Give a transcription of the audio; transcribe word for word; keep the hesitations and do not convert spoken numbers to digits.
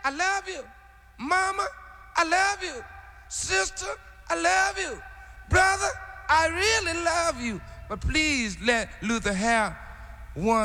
I love you. Mama, I love you. Sister, I love you. Brother, I really love you. But please let Luther have one.